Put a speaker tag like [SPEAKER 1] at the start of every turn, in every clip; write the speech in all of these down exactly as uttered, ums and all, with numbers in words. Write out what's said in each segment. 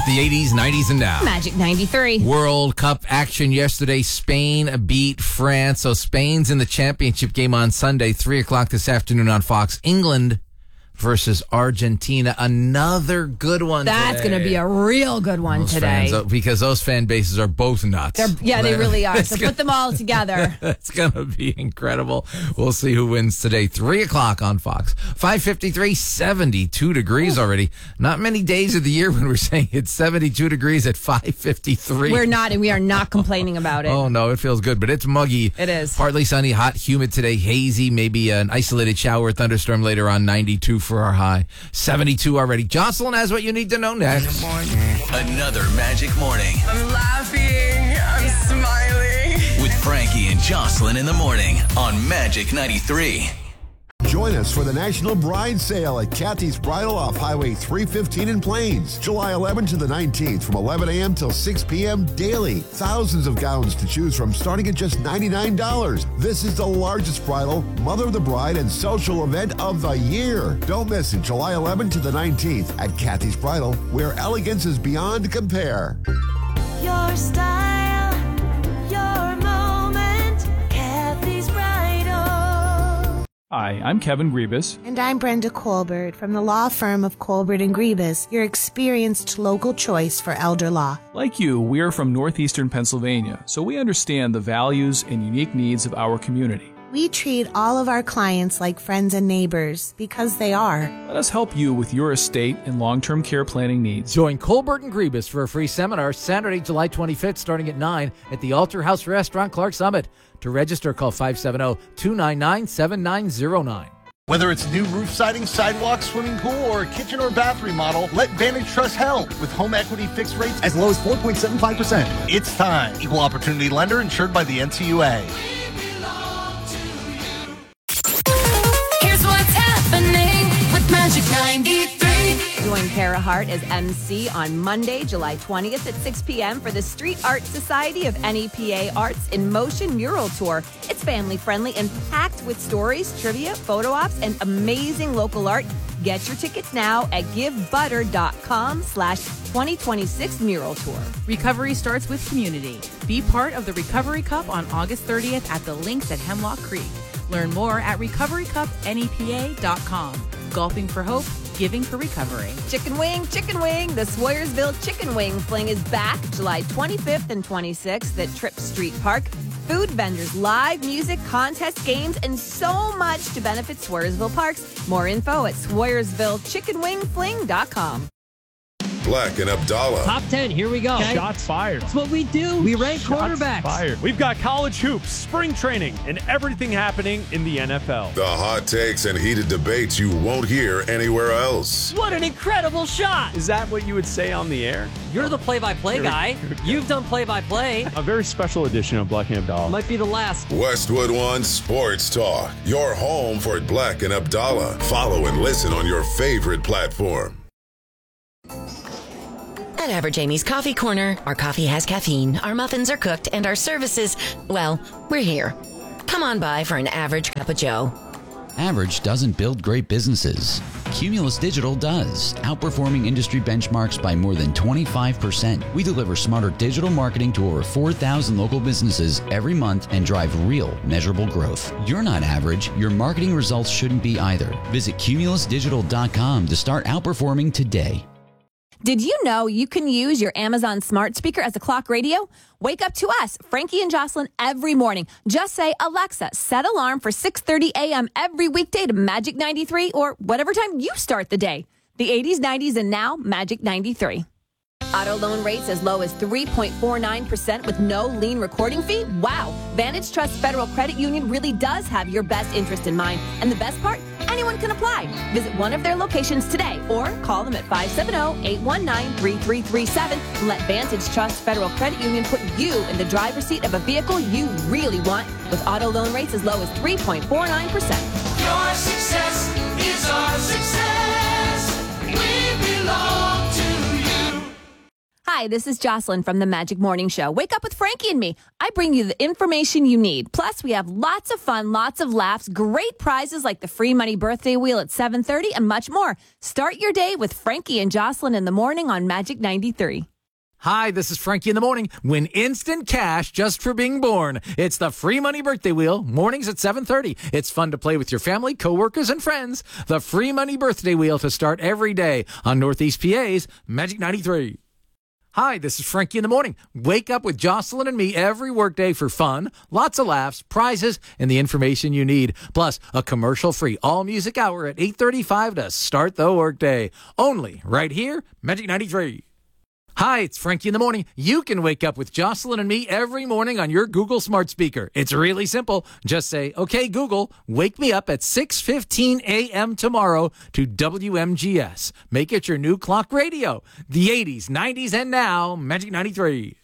[SPEAKER 1] The eighties, nineties, and now.
[SPEAKER 2] Magic ninety-three.
[SPEAKER 1] World Cup action yesterday. Spain beat France. So Spain's in the championship game on Sunday, three o'clock this afternoon on Fox. England versus Argentina. Another good one
[SPEAKER 2] That's going to be a real good one
[SPEAKER 1] those
[SPEAKER 2] today.
[SPEAKER 1] Fans, because those fan bases are both nuts.
[SPEAKER 2] They're, yeah, they really are. So gonna, put them all together.
[SPEAKER 1] It's going to be incredible. We'll see who wins today. three o'clock on Fox. five fifty-three, seventy-two degrees Ooh. already. Not many days of the year when we're saying it's seventy-two degrees at five fifty-three.
[SPEAKER 2] We're not, and we are not complaining about it.
[SPEAKER 1] Oh, no, it feels good, but it's muggy.
[SPEAKER 2] It is.
[SPEAKER 1] Partly sunny, hot, humid today, hazy, maybe an isolated shower or thunderstorm later on, ninety-two for our high. seventy-two already. Jocelyn has what you need to know next.
[SPEAKER 3] Another Magic Morning.
[SPEAKER 4] I'm laughing. I'm smiling.
[SPEAKER 3] With Frankie and Jocelyn in the morning on Magic ninety-three.
[SPEAKER 5] Join us for the National Bride Sale at Kathy's Bridal off Highway three fifteen in Plains. July eleventh to the nineteenth from eleven a.m. till six p.m. daily. Thousands of gowns to choose from starting at just ninety-nine dollars. This is the largest bridal, mother of the bride, and social event of the year. Don't miss it. July eleventh to the nineteenth at Kathy's Bridal, where elegance is beyond compare.
[SPEAKER 6] Your style, your moment, Kathy's Bridal.
[SPEAKER 7] Hi, I'm Kevin Griebus.
[SPEAKER 8] And I'm Brenda Colbert from the law firm of Colbert and Griebus, your experienced local choice for elder law.
[SPEAKER 7] Like you, we are from northeastern Pennsylvania, so we understand the values and unique needs of our community.
[SPEAKER 8] We treat all of our clients like friends and neighbors, because they are.
[SPEAKER 7] Let us help you with your estate and long-term care planning needs.
[SPEAKER 9] Join Colbert and Griebus for a free seminar Saturday, July twenty-fifth, starting at nine at the Altar House Restaurant, Clark Summit. To register, call five seven zero, two nine nine, seven nine zero nine.
[SPEAKER 10] Whether it's new roof siding, sidewalk, swimming pool, or a kitchen or bath remodel, let Vantage Trust help with home equity fixed rates as low as four point seven five percent. It's time. Equal opportunity lender insured by the N C U A.
[SPEAKER 6] Here's what's happening with Magic ninety-three.
[SPEAKER 2] Join Kara Hart as M C on Monday, July twentieth at six p.m. for the Street Art Society of N E P A Arts in Motion Mural Tour. It's family-friendly and packed with stories, trivia, photo ops, and amazing local art. Get your tickets now at givebutter.com slash 2026 mural tour.
[SPEAKER 11] Recovery starts with community. Be part of the Recovery Cup on August thirtieth at the Links at Hemlock Creek. Learn more at recovery cup N E P A dot com. Golfing for hope, giving for recovery.
[SPEAKER 2] Chicken wing, chicken wing. The Swoyersville Chicken Wing Fling is back July twenty-fifth and twenty-sixth at Tripp Street Park. Food vendors, live music, contest games, and so much to benefit Swoyersville Parks. More info at swoyersville chicken wing fling dot com.
[SPEAKER 12] Black and Abdallah.
[SPEAKER 13] Top ten, here we go.
[SPEAKER 14] Okay. Shots fired.
[SPEAKER 13] That's what we do. We rank
[SPEAKER 14] Shots
[SPEAKER 13] quarterbacks.
[SPEAKER 14] Fired. We've got college hoops, spring training, and everything happening in the N F L.
[SPEAKER 12] The hot takes and heated debates you won't hear anywhere else.
[SPEAKER 13] What an incredible shot.
[SPEAKER 14] Is that what you would say on the air?
[SPEAKER 13] You're the play-by-play guy. You've done play-by-play.
[SPEAKER 14] A very special edition of Black and Abdallah.
[SPEAKER 13] Might be the last.
[SPEAKER 12] Westwood One Sports Talk. Your home for Black and Abdallah. Follow and listen on your favorite platform.
[SPEAKER 15] At Average Amy's Coffee Corner, our coffee has caffeine, our muffins are cooked, and our services, well, we're here. Come on by for an average cup of joe.
[SPEAKER 16] Average doesn't build great businesses. Cumulus Digital does, outperforming industry benchmarks by more than twenty-five percent. We deliver smarter digital marketing to over four thousand local businesses every month and drive real, measurable growth. You're not average. Your marketing results shouldn't be either. Visit cumulus digital dot com to start outperforming today.
[SPEAKER 2] Did you know you can use your Amazon smart speaker as a clock radio? Wake up to us, Frankie and Jocelyn, every morning. Just say, Alexa, set alarm for six thirty a.m. every weekday to Magic ninety-three or whatever time you start the day. The eighties, nineties, and now Magic ninety-three. Auto loan rates as low as three point four nine percent with no lien recording fee? Wow! Vantage Trust Federal Credit Union really does have your best interest in mind. And the best part? Anyone can apply. Visit one of their locations today or call them at five seven zero, eight one nine, three three three seven and let Vantage Trust Federal Credit Union put you in the driver's seat of a vehicle you really want with auto loan rates as low as three point four nine percent.
[SPEAKER 6] Your success is our success. We belong to you.
[SPEAKER 2] Hi, this is Jocelyn from the Magic Morning Show. Wake up with Frankie and me. I bring you the information you need. Plus, we have lots of fun, lots of laughs, great prizes like the free money birthday wheel at seven thirty, and much more. Start your day with Frankie and Jocelyn in the morning on Magic ninety-three.
[SPEAKER 9] Hi, this is Frankie in the morning. Win instant cash just for being born. It's the free money birthday wheel, mornings at seven thirty. It's fun to play with your family, coworkers, and friends. The free money birthday wheel to start every day on Northeast P A's Magic ninety-three. Hi, this is Frankie in the morning. Wake up with Jocelyn and me every workday for fun, lots of laughs, prizes, and the information you need. Plus, a commercial-free all-music hour at eight thirty-five to start the workday. Only right here, Magic ninety-three. Hi, it's Frankie in the morning. You can wake up with Jocelyn and me every morning on your Google smart speaker. It's really simple. Just say, okay, Google, wake me up at six fifteen a.m. tomorrow to W M G S. Make it your new clock radio. The eighties, nineties, and now, Magic ninety-three.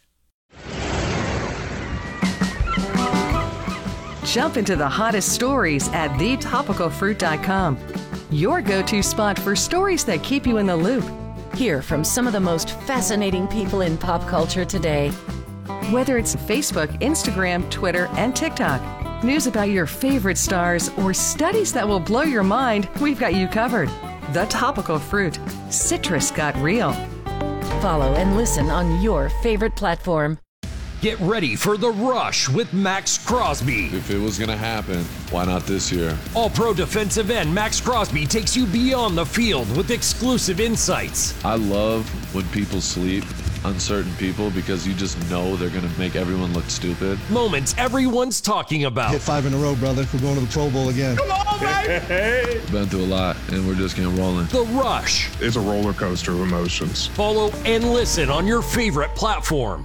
[SPEAKER 17] Jump into the hottest stories at the topical fruit dot com. Your go-to spot for stories that keep you in the loop.
[SPEAKER 15] Hear from some of the most fascinating people in pop culture today.
[SPEAKER 17] Whether it's Facebook, Instagram, Twitter, and TikTok, news about your favorite stars, or studies that will blow your mind, we've got you covered. The Topical Fruit. Citrus got real.
[SPEAKER 15] Follow and listen on your favorite platform.
[SPEAKER 18] Get ready for The Rush with Max Crosby.
[SPEAKER 19] If it was going to happen, why not this year?
[SPEAKER 18] All-pro defensive end Max Crosby takes you beyond the field with exclusive insights.
[SPEAKER 19] I love when people sleep on certain people because you just know they're going to make everyone look stupid.
[SPEAKER 18] Moments everyone's talking about.
[SPEAKER 20] Hit five in a row, brother. We're going to the Pro Bowl again.
[SPEAKER 19] Come on, baby! Been through a lot, and we're just getting rolling.
[SPEAKER 18] The Rush.
[SPEAKER 21] It's a roller coaster of emotions.
[SPEAKER 18] Follow and listen on your favorite platform.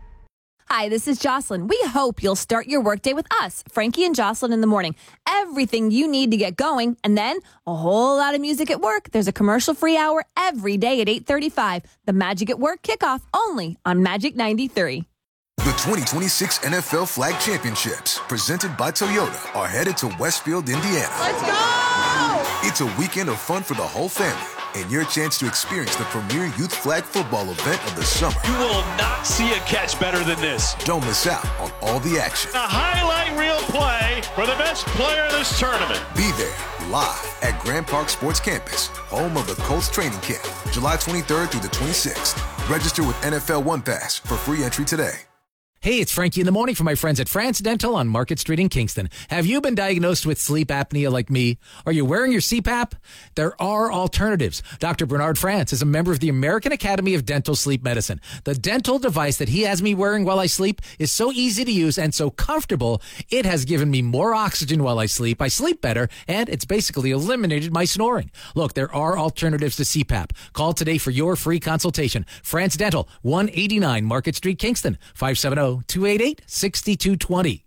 [SPEAKER 2] Hi, this is Jocelyn. We hope you'll start your workday with us, Frankie and Jocelyn in the morning. Everything you need to get going, and then a whole lot of music at work. There's a commercial-free hour every day at eight thirty-five. The Magic at Work kickoff only on Magic ninety-three.
[SPEAKER 22] The twenty twenty-six N F L Flag Championships, presented by Toyota, are headed to Westfield, Indiana.
[SPEAKER 6] Let's go!
[SPEAKER 22] It's a weekend of fun for the whole family, and your chance to experience the premier youth flag football event of the summer.
[SPEAKER 14] You will not see a catch better than this.
[SPEAKER 22] Don't miss out on all the action.
[SPEAKER 14] A highlight reel play for the best player of this tournament.
[SPEAKER 22] Be there live at Grand Park Sports Campus, home of the Colts training camp, July twenty-third through the twenty-sixth. Register with N F L One Pass for free entry today.
[SPEAKER 9] Hey, it's Frankie in the morning from my friends at France Dental on Market Street in Kingston. Have you been diagnosed with sleep apnea like me? Are you wearing your C PAP? There are alternatives. Doctor Bernard France is a member of the American Academy of Dental Sleep Medicine. The dental device that he has me wearing while I sleep is so easy to use and so comfortable, it has given me more oxygen while I sleep. I sleep better, and it's basically eliminated my snoring. Look, there are alternatives to C PAP. Call today for your free consultation. France Dental, one eighty-nine Market Street, Kingston, five seven zero, two eight eight, six two two zero.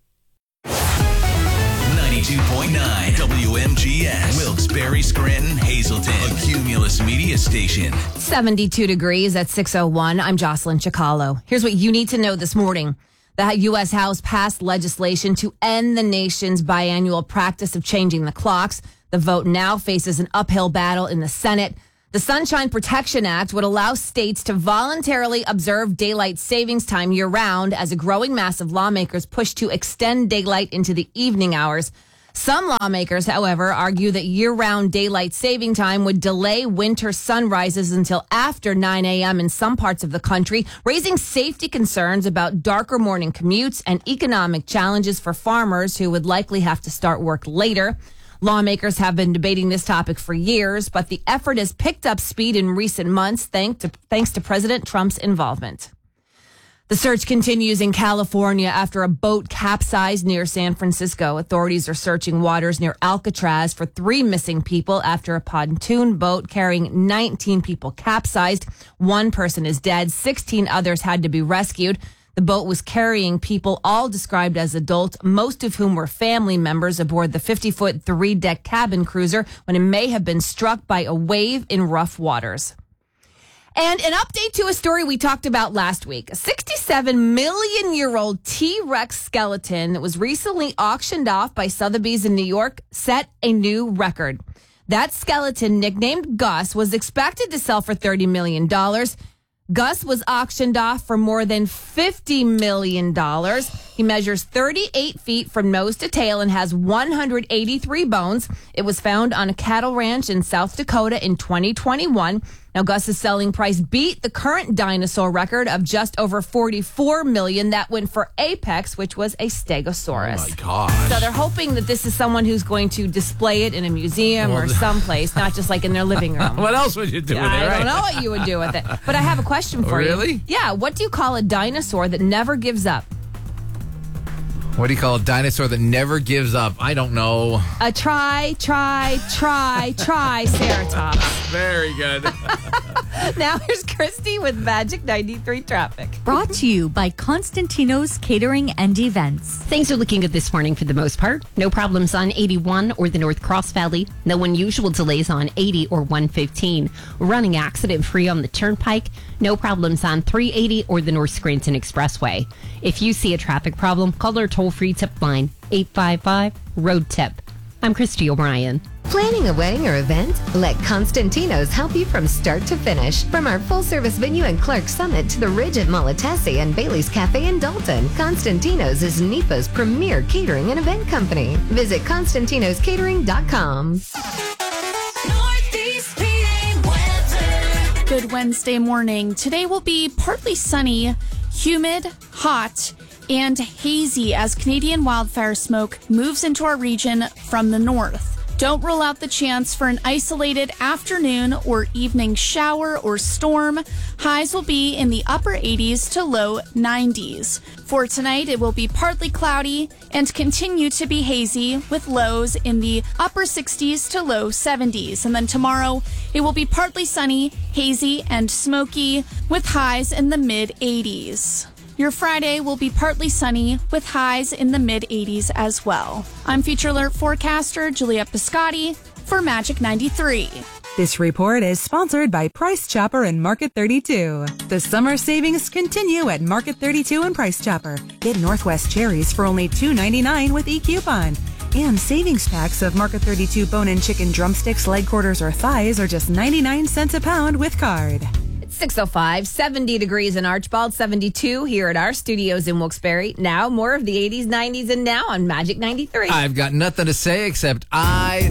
[SPEAKER 3] ninety-two point nine W M G S, Wilkes-Barre, Scranton, Hazleton, a Cumulus Media Station.
[SPEAKER 2] seventy-two degrees at six oh one. I'm Jocelyn Chicalo. Here's what you need to know this morning. The U S House passed legislation to end the nation's biannual practice of changing the clocks. The vote now faces an uphill battle in the Senate. The Sunshine Protection Act would allow states to voluntarily observe daylight savings time year-round as a growing mass of lawmakers push to extend daylight into the evening hours. Some lawmakers, however, argue that year-round daylight saving time would delay winter sunrises until after nine a.m. in some parts of the country, raising safety concerns about darker morning commutes and economic challenges for farmers who would likely have to start work later. Lawmakers have been debating this topic for years, but the effort has picked up speed in recent months thanks to, thanks to President Trump's involvement. The search continues in California after a boat capsized near San Francisco. Authorities are searching waters near Alcatraz for three missing people after a pontoon boat carrying nineteen people capsized. One person is dead. sixteen others had to be rescued. The boat was carrying people, all described as adults, most of whom were family members aboard the fifty-foot three-deck cabin cruiser when it may have been struck by a wave in rough waters. And an update to a story we talked about last week. A sixty-seven million year old T-Rex skeleton that was recently auctioned off by Sotheby's in New York set a new record. That skeleton, nicknamed Gus, was expected to sell for thirty million dollars. Gus was auctioned off for more than fifty million dollars. He measures thirty-eight feet from nose to tail and has one hundred eighty-three bones. It was found on a cattle ranch in South Dakota in twenty twenty-one. Now, Gus's selling price beat the current dinosaur record of just over forty-four million dollars. That went for Apex, which was a Stegosaurus.
[SPEAKER 9] Oh, my gosh.
[SPEAKER 2] So they're hoping that this is someone who's going to display it in a museum
[SPEAKER 9] Well,
[SPEAKER 2] or someplace, not just like in their living room.
[SPEAKER 9] What else would you do with it,
[SPEAKER 2] I
[SPEAKER 9] right?
[SPEAKER 2] don't know what you would do with it. But I have a question for you.
[SPEAKER 1] Really?
[SPEAKER 2] Yeah. What do you call a dinosaur that never gives up?
[SPEAKER 1] What do you call a dinosaur that never gives up? I don't know.
[SPEAKER 2] A try, try, try, triceratops.
[SPEAKER 1] Very good.
[SPEAKER 2] Now here's Christy with Magic ninety-three traffic.
[SPEAKER 4] Brought to you by Constantino's Catering and Events.
[SPEAKER 23] Things are looking good this morning for the most part. No problems on eighty-one or the North Cross Valley. No unusual delays on eighty or one fifteen. Running accident free on the Turnpike. No problems on three eighty or the North Scranton Expressway. If you see a traffic problem, call our toll-free tip line, eight five five, road tip. I'm Christy O'Brien.
[SPEAKER 24] Planning a wedding or event? Let Constantino's help you from start to finish. From our full-service venue in Clark Summit to the Ridge at Malatesi and Bailey's Cafe in Dalton, Constantino's is N E P A's premier catering and event company. Visit Constantinos Catering dot com.
[SPEAKER 25] Good Wednesday morning. Today will be partly sunny, humid, hot, and hazy as Canadian wildfire smoke moves into our region from the north. Don't rule out the chance for an isolated afternoon or evening shower or storm. Highs will be in the upper eighties to low nineties. For tonight, it will be partly cloudy and continue to be hazy with lows in the upper sixties to low seventies. And then tomorrow, it will be partly sunny, hazy, and smoky with highs in the mid eighties. Your Friday will be partly sunny with highs in the mid eighties as well. I'm Future Alert forecaster Juliette Piscotti for Magic ninety-three.
[SPEAKER 26] This report is sponsored by Price Chopper and Market thirty-two. The summer savings continue at Market thirty-two and Price Chopper. Get Northwest cherries for only two ninety-nine with e-coupon. And savings packs of Market thirty-two bone-in chicken drumsticks, leg quarters, or thighs are just ninety-nine cents a pound with card.
[SPEAKER 2] six oh five, seventy degrees in Archbald, seventy-two here at our studios in Wilkes-Barre. Now more of the eighties, nineties, and now on Magic ninety-three.
[SPEAKER 1] I've got nothing to say except I